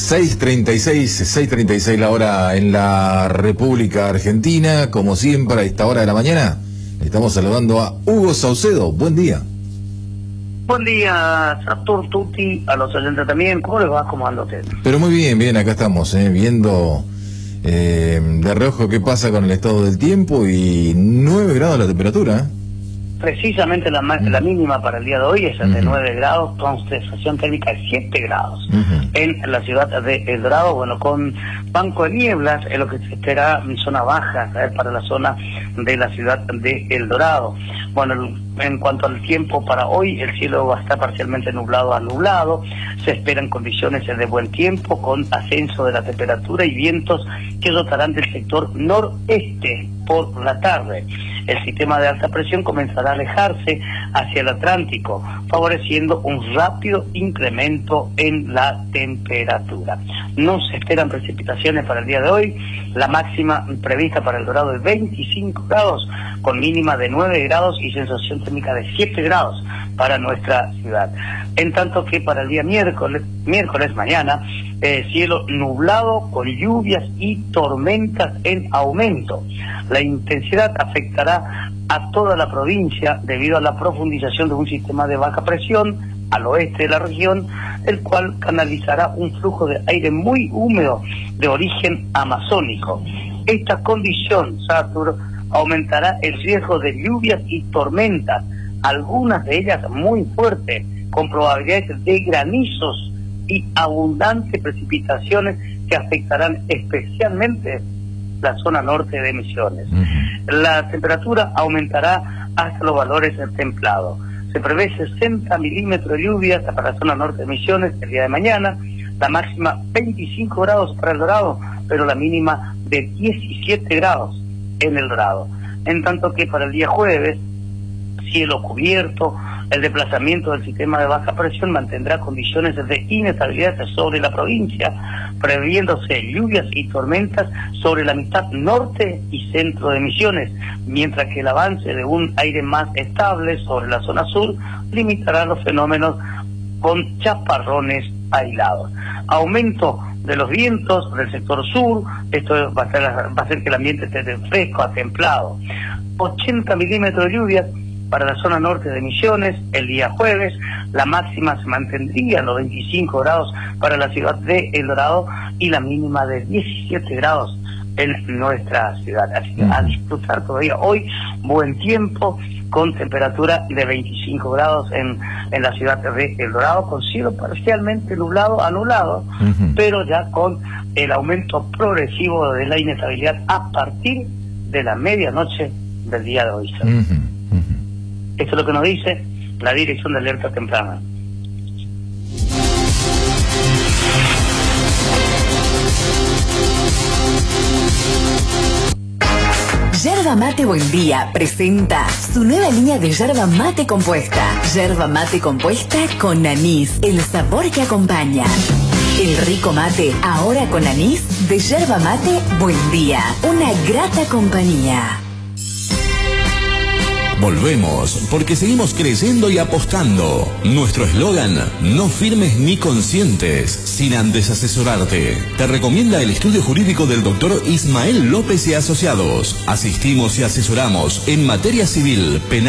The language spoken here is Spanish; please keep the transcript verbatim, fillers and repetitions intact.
seis treinta y seis, seis treinta y seis la hora en la República Argentina. Como siempre, a esta hora de la mañana, estamos saludando a Hugo Saucedo. Buen día. Buen día, Satur Tuti, a los oyentes también. ¿Cómo les va? ¿Cómo anda usted? Pero muy bien, bien, acá estamos, eh, viendo eh, de reojo qué pasa con el estado del tiempo y nueve grados la temperatura, ¿eh? Precisamente la, la mínima para el día de hoy es de uh-huh. nueve grados, con sensación térmica de siete grados. Uh-huh. En la ciudad de El Dorado, bueno, con banco de nieblas, es lo que se espera en zona baja, ¿sabes? Para la zona de la ciudad de El Dorado. Bueno, en cuanto al tiempo para hoy, el cielo va a estar parcialmente nublado a nublado. Se esperan condiciones de buen tiempo, con ascenso de la temperatura y vientos que dotarán del sector noreste por la tarde. El sistema de alta presión comenzará a alejarse hacia el Atlántico, favoreciendo un rápido incremento en la temperatura. No se esperan precipitaciones para el día de hoy. La máxima prevista para El Dorado es veinticinco grados, con mínima de nueve grados y sensación térmica de siete grados para nuestra ciudad. En tanto que para el día miércoles, miércoles mañana, eh, cielo nublado con lluvias y tormentas en aumento. La intensidad afectará a toda la provincia debido a la profundización de un sistema de baja presión al oeste de la región, el cual canalizará un flujo de aire muy húmedo de origen amazónico. Esta condición, Satur, aumentará el riesgo de lluvias y tormentas, algunas de ellas muy fuertes, con probabilidades de granizos y abundantes precipitaciones que afectarán especialmente la zona norte de Misiones. Uh-huh. La temperatura aumentará hasta los valores templados. Se prevé sesenta milímetros de lluvias para la zona norte de Misiones el día de mañana, la máxima veinticinco grados para El Dorado, pero la mínima de diecisiete grados en El Dorado. En tanto que para el día jueves, cielo cubierto, el desplazamiento del sistema de baja presión mantendrá condiciones de inestabilidad sobre la provincia, previéndose lluvias y tormentas sobre la mitad norte y centro de Misiones, mientras que el avance de un aire más estable sobre la zona sur limitará los fenómenos con chaparrones aislados. Aumento de los vientos del sector sur, esto va a, ser, va a hacer que el ambiente esté de fresco a templado. ochenta milímetros de lluvias para la zona norte de Misiones el día jueves. La máxima se mantendría en los veinticinco grados para la ciudad de El Dorado y la mínima de diecisiete grados en nuestra ciudad. Así que a disfrutar todavía hoy, buen tiempo, con temperatura de veinticinco grados en, en la ciudad de El Dorado, con cielo parcialmente nublado a nublado, uh-huh. pero ya con el aumento progresivo de la inestabilidad a partir de la medianoche del día de hoy. Uh-huh. Uh-huh. Esto es lo que nos dice la Dirección de Alerta Temprana. Yerba Mate Buen Día presenta su nueva línea de yerba mate compuesta. Yerba mate compuesta con anís, el sabor que acompaña. El rico mate, ahora con anís, de Yerba Mate Buen Día. Una grata compañía. Volvemos, porque seguimos creyendo y apostando. Nuestro eslogan, no firmes ni consientes sin antes asesorarte. Te recomienda el estudio jurídico del doctor Ismael López y Asociados. Asistimos y asesoramos en materia civil, penal.